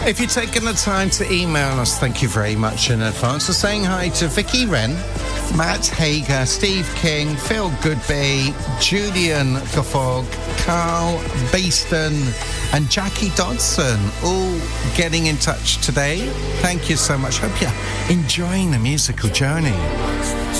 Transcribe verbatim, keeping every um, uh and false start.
If you've taken the time to email us, thank you very much in advance. So saying hi to Vicky Wren, Matt Hager, Steve King, Phil Goodby, Julian Gaffog, Carl Beeston and Jackie Dodson, all getting in touch today. Thank you so much. Hope you're enjoying the musical journey.